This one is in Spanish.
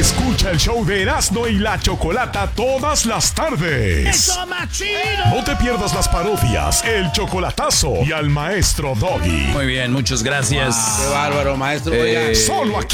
Escucha el show de Erasmo y la Chocolata todas las tardes. ¡Eso, más chido! No te pierdas las parodias, el chocolatazo y al maestro Doggy. Muy bien, muchas gracias. Qué bárbaro, maestro. Solo aquí